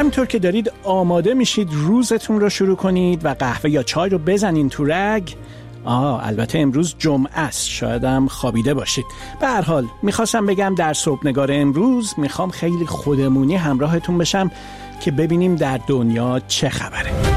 همینطور که دارید آماده میشید روزتون رو شروع کنید و قهوه یا چای رو بزنین تو رگ. البته امروز جمعه است، شاید هم خوابیده باشید. به هر حال میخواستم بگم در صبحنگار امروز میخوام خیلی خودمونی همراهتون بشم که ببینیم در دنیا چه خبره.